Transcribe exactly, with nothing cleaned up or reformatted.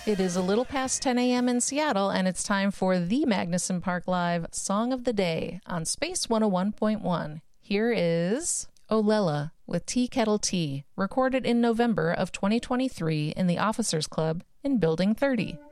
It is a little past ten a.m. in Seattle, and it's time for the Magnuson Park Live Song of the Day on Space one oh one point one. Here is Olela with Tea Kettle Tea, recorded in November of twenty twenty-three in the Officers Club in Building thirty.